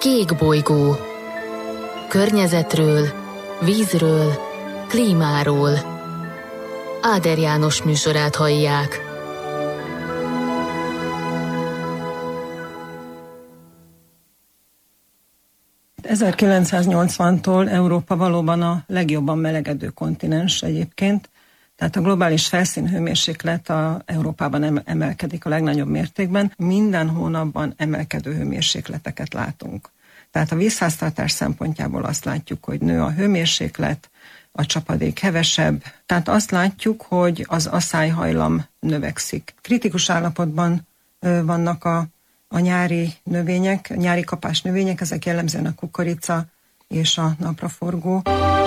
Kék bolygó. Környezetről, vízről, klímáról. Áder János műsorát hallják. ...1980-tól Európa valóban a legjobban melegedő kontinens egyébként, tehát a globális felszínhőmérséklet Európában emelkedik a legnagyobb mértékben. Minden hónapban emelkedő hőmérsékleteket látunk. Tehát a vízháztartás szempontjából azt látjuk, hogy nő a hőmérséklet, a csapadék hevesebb, tehát azt látjuk, hogy az aszályhajlam növekszik. Kritikus állapotban vannak a nyári növények, nyári kapás növények, ezek jellemzően a kukorica és a napraforgó.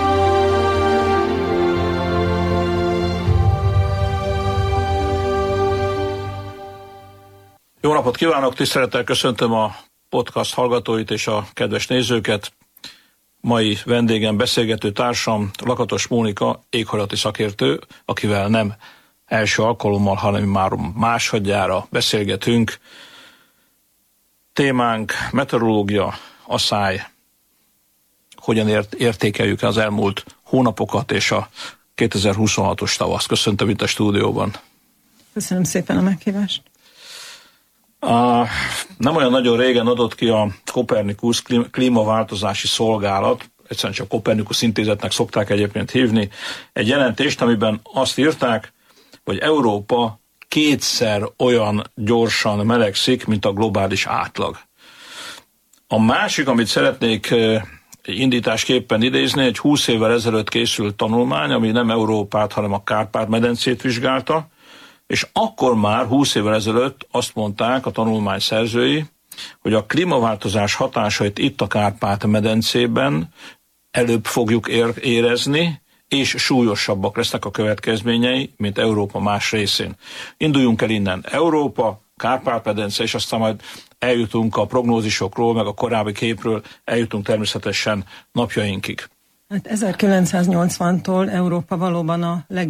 Jó napot kívánok, tisztelettel köszöntöm a podcast hallgatóit és a kedves nézőket. Mai vendégem, beszélgető társam Lakatos Mónika, éghajlati szakértő, akivel nem első alkalommal, hanem már másodjára beszélgetünk. Témánk meteorológia, asszály, hogyan értékeljük az elmúlt hónapokat és a 2026-os tavaszt. Köszöntöm itt a stúdióban. Köszönöm szépen a meghívást. Nem olyan nagyon régen adott ki a Copernicus klímaváltozási szolgálat, egyszerűen csak Copernicus intézetnek szokták egyébként hívni, egy jelentést, amiben azt írták, hogy Európa 2-szer olyan gyorsan melegszik, mint a globális átlag. A másik, amit szeretnék indításképpen idézni, egy 20 évvel ezelőtt készült tanulmány, ami nem Európát, hanem a Kárpát-medencét vizsgálta, és akkor már 20 évvel ezelőtt azt mondták a tanulmány szerzői, hogy a klímaváltozás hatásait itt a Kárpát-medencében előbb fogjuk érezni, és súlyosabbak lesznek a következményei, mint Európa más részén. Induljunk el innen. Európa, Kárpát-medence, és aztán majd eljutunk a prognózisokról, meg a korábbi képről, eljutunk természetesen napjainkig. Hát 1980-tól Európa valóban a